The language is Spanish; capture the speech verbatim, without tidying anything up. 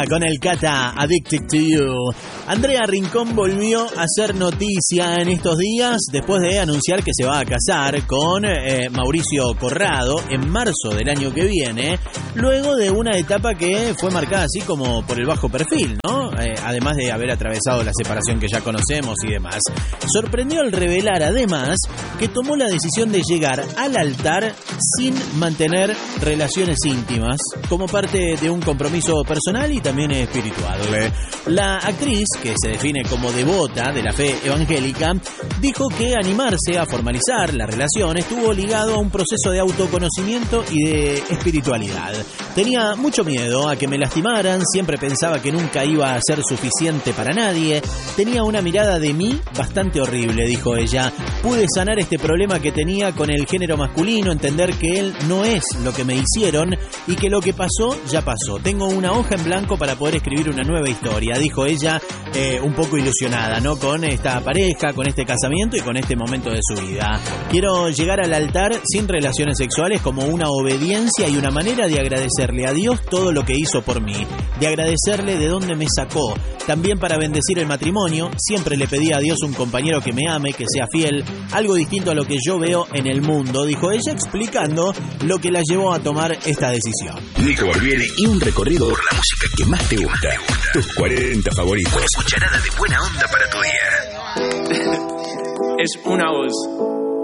Con el Cata, Addicted to You. Andrea Rincón volvió a hacer noticia en estos días después de anunciar que se va a casar con eh, Mauricio Corrado en marzo del año que viene, luego de una etapa que fue marcada así como por el bajo perfil, ¿no? Eh, además de haber atravesado la separación que ya conocemos y demás. Sorprendió al revelar además que tomó la decisión de llegar al altar sin mantener relaciones íntimas, como parte de un compromiso personal y también también espiritual. La actriz, que se define como devota de la fe evangélica, dijo que animarse a formalizar la relación estuvo ligado a un proceso de autoconocimiento y de espiritualidad. Tenía mucho miedo a que me lastimaran, siempre pensaba que nunca iba a ser suficiente para nadie, tenía una mirada de mí bastante horrible, dijo ella. Pude sanar este problema que tenía con el género masculino, entender que él no es lo que me hicieron y que lo que pasó ya pasó. Tengo una hoja en blanco para poder escribir una nueva historia, dijo ella, eh, un poco ilusionada, ¿no? Con esta pareja, con este casamiento y con este momento de su vida. Quiero llegar al altar sin relaciones sexuales como una obediencia y una manera de agradecerle a Dios todo lo que hizo por mí, de agradecerle de dónde me sacó, también para bendecir el matrimonio. Siempre le pedí a Dios un compañero que me ame, que sea fiel, algo distinto a lo que yo veo en el mundo, dijo ella, explicando lo que la llevó a tomar esta decisión. Nico Barbieri y un recorrido por la música que más te gusta. Tus cuarenta favoritos. Una cucharada de buena onda para tu día. Es una voz.